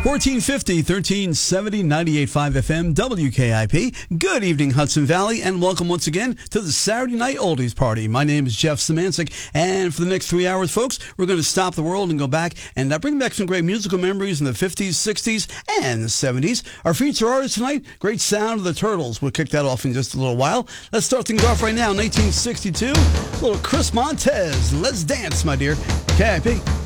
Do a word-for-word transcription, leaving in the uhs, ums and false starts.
fourteen fifty, thirteen seventy, ninety-eight point five F M, W K I P. Good evening, Hudson Valley, and welcome once again to the Saturday Night Oldies Party. My name is Jeff Szymanczyk, and for the next three hours, folks, we're going to stop the world and go back and uh, bring back some great musical memories in the fifties, sixties, and the seventies. Our feature artist tonight, great sound of the Turtles. We'll kick that off in just a little while. Let's start things off right now. nineteen sixty-two, little Chris Montez. Let's dance, my dear. K I P.